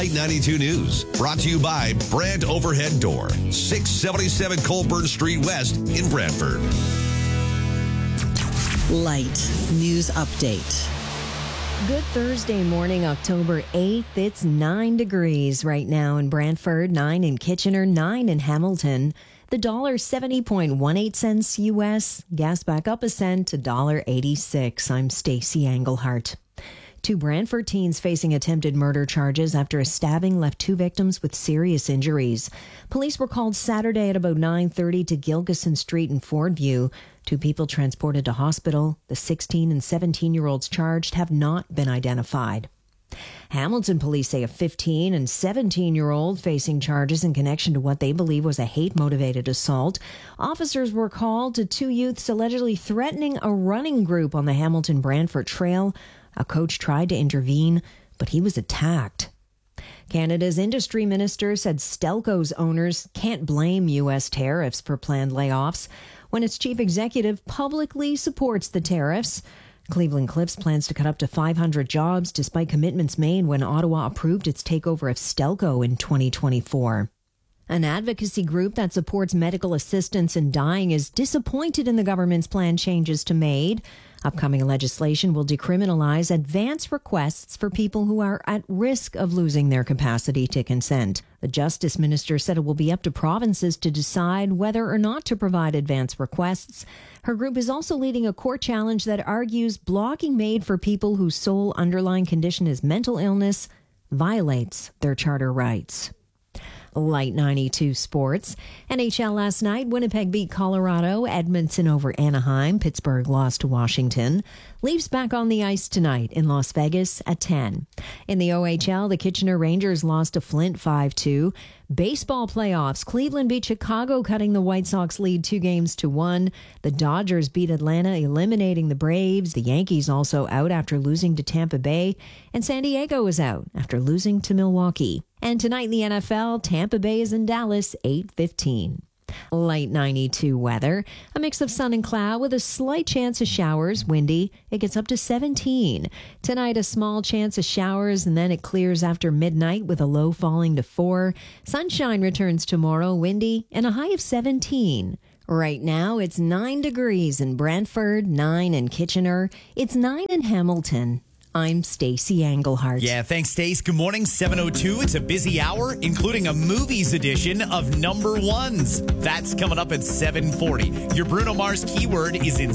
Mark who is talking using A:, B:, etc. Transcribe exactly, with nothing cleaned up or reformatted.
A: Light ninety-two News. Brought to you by Brandt Overhead Door, six seventy-seven Colburn Street West in Brantford.
B: Light News Update.
C: Good Thursday morning, October eighth. It's nine degrees right now in Brantford, nine in Kitchener, nine in Hamilton. The dollar seventy point one eight cents U S. Gas back up a cent to one dollar eighty-six. I'm Stacey Englehart. Two Brantford teens facing attempted murder charges after a stabbing left two victims with serious injuries. Police were called Saturday at about nine thirty to Gilgison Street in Fordview. Two people transported to hospital. The sixteen and seventeen-year-olds charged have not been identified. Hamilton police say a fifteen and seventeen-year-old facing charges in connection to what they believe was a hate-motivated assault. Officers were called to two youths allegedly threatening a running group on the Hamilton-Brantford Trail. A coach tried to intervene, but he was attacked. Canada's industry minister said Stelco's owners can't blame U S tariffs for planned layoffs when its chief executive publicly supports the tariffs. Cleveland Cliffs plans to cut up to five hundred jobs despite commitments made when Ottawa approved its takeover of Stelco in twenty twenty-four. An advocacy group that supports medical assistance in dying is disappointed in the government's planned changes to MAID. Upcoming legislation will decriminalize advance requests for people who are at risk of losing their capacity to consent. The Justice Minister said it will be up to provinces to decide whether or not to provide advance requests. Her group is also leading a court challenge that argues blocking MAID for people whose sole underlying condition is mental illness violates their charter rights. Light ninety-two Sports. N H L last night, Winnipeg beat Colorado, Edmonton over Anaheim, Pittsburgh lost to Washington. Leafs back on the ice tonight in Las Vegas at ten. In the O H L, the Kitchener Rangers lost to Flint five two. Baseball playoffs, Cleveland beat Chicago, cutting the White Sox lead two games to one. The Dodgers beat Atlanta, eliminating the Braves. The Yankees also out after losing to Tampa Bay. And San Diego is out after losing to Milwaukee. And tonight in the N F L, Tampa Bay is in Dallas, eight fifteen. Light ninety-two weather. A mix of sun and cloud with a slight chance of showers. Windy. It gets up to seventeen. Tonight, a small chance of showers, and then it clears after midnight with a low falling to four. Sunshine returns tomorrow. Windy and a high of seventeen. Right now, it's nine degrees in Brantford, nine in Kitchener. It's nine in Hamilton. I'm Stacey Englehart.
D: Yeah, thanks, Stace. Good morning, seven oh two. It's a busy hour, including a movies edition of Number Ones. That's coming up at seven forty. Your Bruno Mars keyword is in